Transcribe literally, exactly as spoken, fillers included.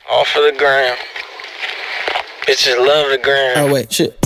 All for the gram. Bitches love the gram. Oh, wait, shit.